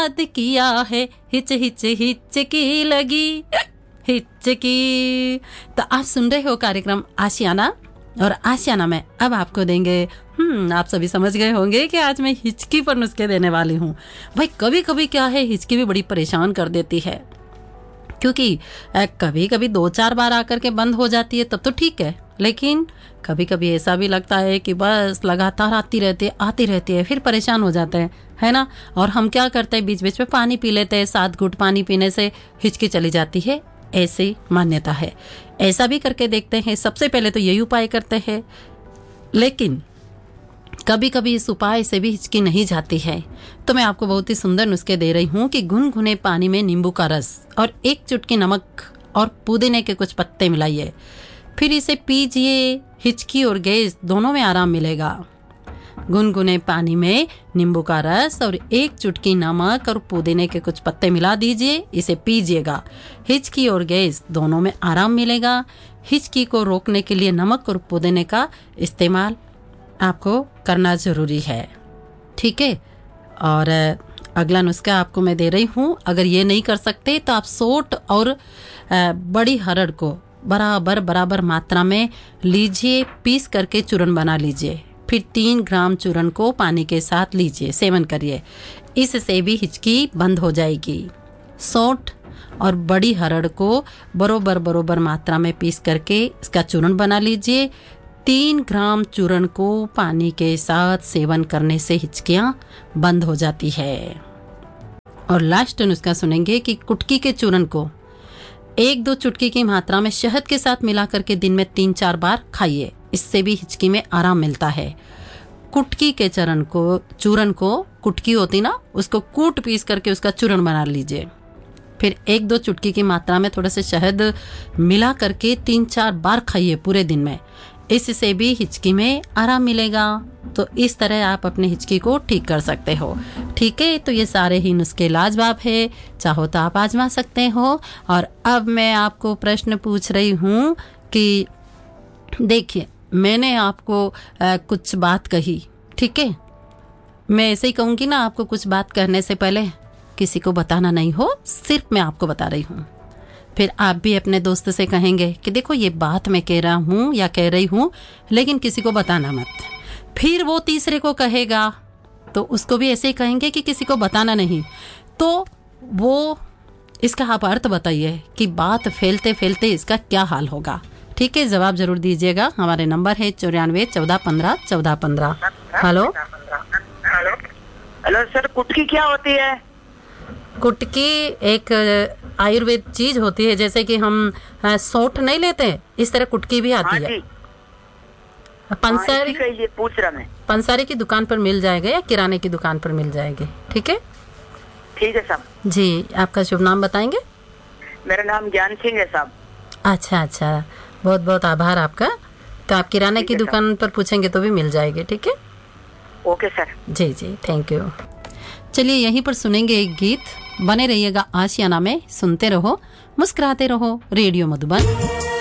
याद किया है, हिच हिच हिचकी लगी हिचकी। तो आप सुन रहे हो कार्यक्रम आशियाना, और आशियाना में अब आपको देंगे आप सभी समझ गए होंगे कि आज मैं हिचकी पर नुस्खे देने वाली हूँ। भाई कभी कभी क्या है, हिचकी भी बड़ी परेशान कर देती है, क्योंकि कभी कभी 2-4 बार आकर के बंद हो जाती है तब तो ठीक है, लेकिन कभी कभी ऐसा भी लगता है कि बस लगातार आती रहती है, फिर परेशान हो जाते हैं, है ना। और हम क्या करते हैं, बीच बीच में पानी पी लेते हैं, 7 घूंट पानी पीने से हिचकी चली जाती है, ऐसी मान्यता है। ऐसा भी करके देखते हैं। सबसे पहले तो यही उपाय करते हैं, लेकिन कभी कभी इस उपाय से भी हिचकी नहीं जाती है, तो मैं आपको बहुत ही सुंदर नुस्खे दे रही हूँ कि गुनगुने पानी में नींबू का रस और 1 चुटकी नमक और पुदीने के कुछ पत्ते मिलाइए, फिर इसे पीजिए। हिचकी और गैस दोनों में आराम मिलेगा। गुनगुने पानी में नींबू का रस और 1 चुटकी नमक और पुदीने के कुछ पत्ते मिला दीजिए, इसे पीजिएगा। हिचकी और गैस दोनों में आराम मिलेगा। हिचकी को रोकने के लिए नमक और पुदीने का इस्तेमाल आपको करना जरूरी है, ठीक है। और अगला नुस्खा आपको मैं दे रही हूँ। अगर ये नहीं कर सकते तो आप सोंठ और बड़ी हरड़ को बराबर मात्रा में लीजिए, पीस करके चूर्ण बना लीजिए, फिर 3 ग्राम चूर्ण को पानी के साथ लीजिए, सेवन करिए, इससे भी हिचकी बंद हो जाएगी। सोंठ और बड़ी हरड़ को बराबर मात्रा में पीस करके इसका चूर्ण बना लीजिए। 3 ग्राम चूर्ण को पानी के साथ सेवन करने से हिचकियां बंद हो जाती है। और लास्ट नुस्खा सुनेंगे कि कुटकी के चूर्ण को 1-2 चुटकी की मात्रा में शहद के साथ मिलाकर के दिन में 3-4 बार खाइए, इससे भी हिचकी में आराम मिलता है। कुटकी के चूर्ण को कुटकी होती ना, उसको कूट पीस करके उसका चूर्ण बना लीजिए, फिर 1-2 चुटकी की मात्रा में थोड़ा सा शहद मिला करके 3-4 बार खाइए पूरे दिन में, इससे भी हिचकी में आराम मिलेगा। तो इस तरह आप अपने हिचकी को ठीक कर सकते हो, ठीक है। तो ये सारे ही नुस्खे लाजवाब है, चाहो तो आप आजमा सकते हो। और अब मैं आपको प्रश्न पूछ रही हूँ कि देखिए, मैंने आपको कुछ बात कही, ठीक है। मैं ऐसे ही कहूँगी ना, आपको कुछ बात कहने से पहले किसी को बताना नहीं हो, सिर्फ मैं आपको बता रही हूँ। फिर आप भी अपने दोस्त से कहेंगे कि देखो ये बात मैं कह रहा हूँ या कह रही हूँ, लेकिन किसी को बताना मत। फिर वो तीसरे को कहेगा तो उसको भी ऐसे ही कहेंगे कि किसी को बताना नहीं। तो वो इसका आप अर्थ बताइए कि बात फैलते फैलते इसका क्या हाल होगा, ठीक है। जवाब जरूर दीजिएगा। हमारे नंबर है 94 14 15 14 15। हेलो हेलो सर, कुटकी क्या होती है? कुटकी एक आयुर्वेद चीज होती है, जैसे कि हम सोंठ नहीं लेते, इस तरह कुटकी भी आती है। पूछ रहा मैं। पंसारी की दुकान पर मिल जाएगा या किराने की दुकान पर मिल जाएगी, ठीक है। ठीक है साहब जी। आपका शुभ नाम बताएंगे? मेरा नाम ज्ञान सिंह है साहब। अच्छा, बहुत बहुत आभार आपका। तो आप किराने की दुकान पर पूछेंगे तो भी मिल जाएगी, ठीक है। Okay sir. Ji, thank you. चलिए यहीं पर सुनेंगे एक गीत। बने रहिएगा आशियाना में, सुनते रहो, मुस्कुराते रहो, रेडियो मधुबन।